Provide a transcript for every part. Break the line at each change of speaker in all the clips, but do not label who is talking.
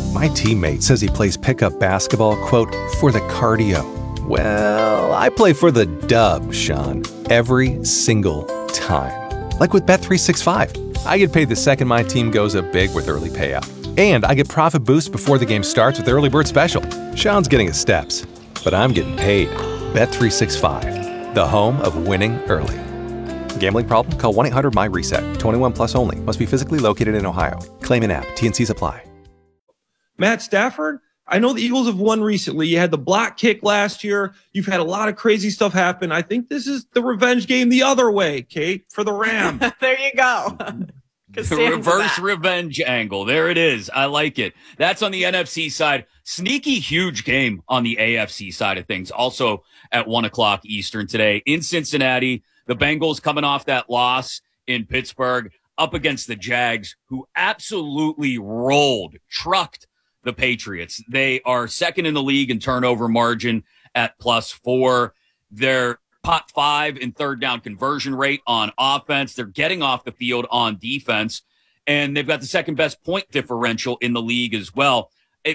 My teammate says he plays pickup basketball, quote, for the cardio. Well, I play for the dub, Sean, every single time. Like with Bet365. I get paid the second my team goes up big with early payout. And I get profit boost before the game starts with Early Bird Special. Sean's getting his steps, but I'm getting paid. Bet365, the home of winning early. Gambling problem? Call 1-800-MY-RESET. 21 plus only. Must be physically located in Ohio. Claim in app. T&Cs apply.
Matt Stafford, I know the Eagles have won recently. You had the block kick last year. You've had a lot of crazy stuff happen. I think this is the revenge game the other way, Kate, for the Rams.
There you go.
The reverse revenge angle. There it is. I like it. That's on the NFC side. Sneaky huge game on the AFC side of things. Also at 1 o'clock Eastern today in Cincinnati. The Bengals coming off that loss in Pittsburgh up against the Jags, who absolutely trucked the Patriots. They are second in the league in turnover margin at +4. They're top 5 in third down conversion rate on offense. They're getting off the field on defense, and they've got the second best point differential in the league as well.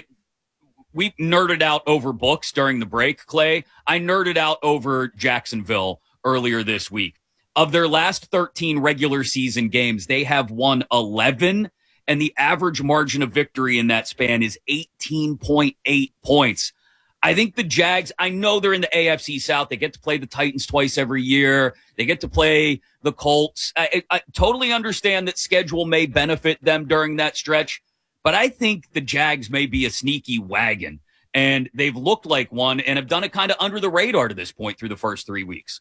We nerded out over books during the break, Clay. I nerded out over Jacksonville earlier this week. Of their last 13 regular season games, they have won 11, and the average margin of victory in that span is 18.8 points. I think the Jags, I know they're in the AFC South. They get to play the Titans twice every year. They get to play the Colts. I totally understand that schedule may benefit them during that stretch, but I think the Jags may be a sneaky wagon, and they've looked like one and have done it kind of under the radar to this point through the first 3 weeks.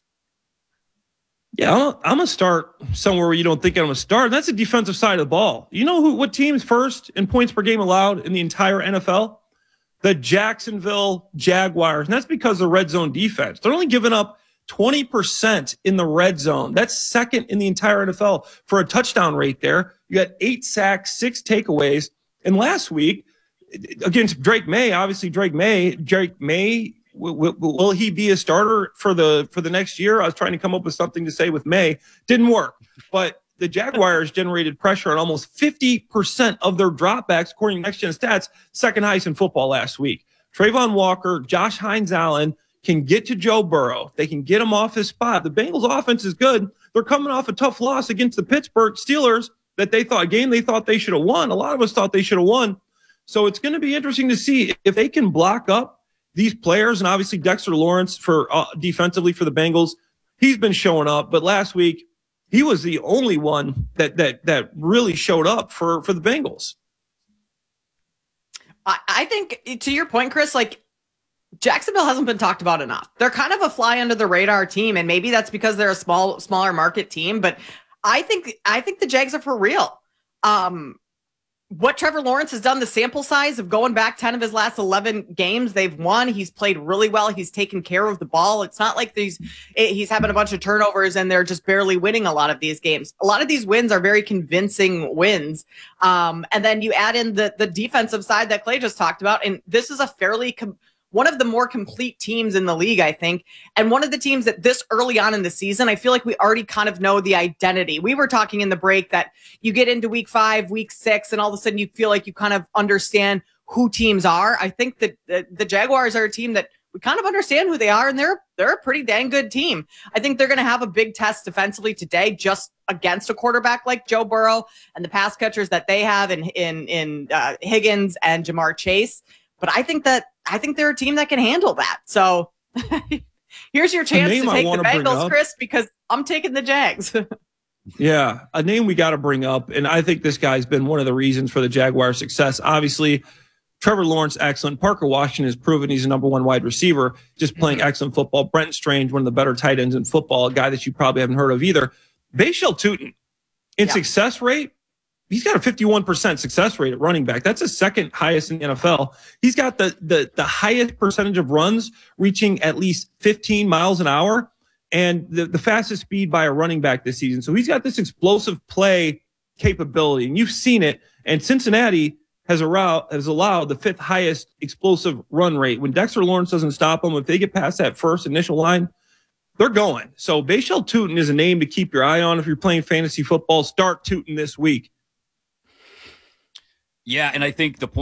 Yeah, I'm going to start somewhere where you don't think I'm going to start. That's the defensive side of the ball. You know what team's first in points per game allowed in the entire NFL? The Jacksonville Jaguars. And that's because of the red zone defense. They're only giving up 20% in the red zone. That's second in the entire NFL for a touchdown rate there. You got 8 sacks, 6 takeaways. And last week against Drake May, obviously Drake May, will he be a starter for the next year? I was trying to come up with something to say with May. Didn't work. But the Jaguars generated pressure on almost 50% of their dropbacks, according to Next Gen Stats, second highest in football last week. Trayvon Walker, Josh Hines-Allen can get to Joe Burrow. They can get him off his spot. The Bengals offense is good. They're coming off a tough loss against the Pittsburgh Steelers that they thought they should have won. A lot of us thought they should have won. So it's going to be interesting to see if they can block up these players, and obviously Dexter Lawrence for defensively for the Bengals. He's been showing up, but last week he was the only one that really showed up for the Bengals.
I think, to your point, Chris, like Jacksonville hasn't been talked about enough. They're kind of a fly under the radar team, and maybe that's because they're a smaller market team. But I think the Jags are for real. What Trevor Lawrence has done, the sample size of going back 10 of his last 11 games they've won. He's played really well. He's taken care of the ball. It's not like he's having a bunch of turnovers and they're just barely winning a lot of these games. A lot of these wins are very convincing wins. And then you add in the defensive side that Clay just talked about. And this is a fairly one of the more complete teams in the league, I think. And one of the teams that this early on in the season, I feel like we already kind of know the identity. We were talking in the break that you get into week 5, week 6, and all of a sudden you feel like you kind of understand who teams are. I think that the Jaguars are a team that we kind of understand who they are, and they're a pretty dang good team. I think they're going to have a big test defensively today, just against a quarterback like Joe Burrow and the pass catchers that they have in Higgins and Jamar Chase. But I think they're a team that can handle that. So here's your chance to take the Bengals, Chris, because I'm taking the Jags.
Yeah, a name we got to bring up, and I think this guy's been one of the reasons for the Jaguars' success. Obviously, Trevor Lawrence, excellent. Parker Washington has proven he's a number 1 wide receiver, just playing excellent football. Brenton Strange, one of the better tight ends in football, a guy that you probably haven't heard of either. Bashal Tutin, in success rate, he's got a 51% success rate at running back. That's the second highest in the NFL. He's got the highest percentage of runs reaching at least 15 miles an hour and the fastest speed by a running back this season. So he's got this explosive play capability, and you've seen it. And Cincinnati has allowed the 5th highest explosive run rate. When Dexter Lawrence doesn't stop them, if they get past that first initial line, they're going. So Bashal Tutin is a name to keep your eye on if you're playing fantasy football. Start Tutin this week.
Yeah, and I think the point